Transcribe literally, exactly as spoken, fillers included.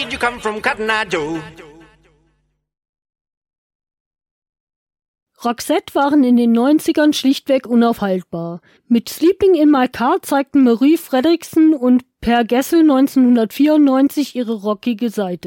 You come from Cotton Eye Joe. Roxette waren in den neunzigern schlichtweg unaufhaltbar. Mit Sleeping in My Car zeigten Marie Fredriksson und Per Gessle neunzehnhundertvierundneunzig ihre rockige Seite.